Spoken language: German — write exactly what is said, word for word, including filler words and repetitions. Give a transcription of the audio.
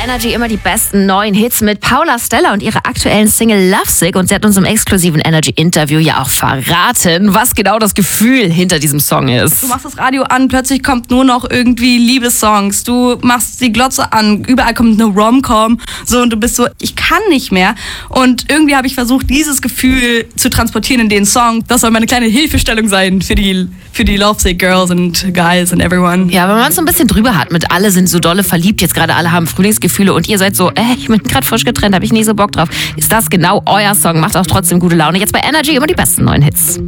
Energy immer die besten neuen Hits mit Paula Stella und ihrer aktuellen Single Lovesick. Und sie hat uns im exklusiven Energy-Interview ja auch verraten, was genau das Gefühl hinter diesem Song ist. Du machst das Radio an, plötzlich kommt nur noch irgendwie Liebessongs. Du machst die Glotze an, überall kommt eine Rom-Com. So, und du bist so, ich kann nicht mehr. Und irgendwie habe ich versucht, dieses Gefühl zu transportieren in den Song. Das soll meine kleine Hilfestellung sein für die, für die Lovesick Girls and Guys and everyone. Ja, wenn man es so ein bisschen drüber hat mit alle sind so dolle verliebt, jetzt gerade alle haben Frühlingsgefühle und ihr seid so, äh, ich bin gerade frisch getrennt, habe ich nie so Bock drauf. Ist das genau euer Song? Macht auch trotzdem gute Laune. Jetzt bei Energy immer die besten neuen Hits.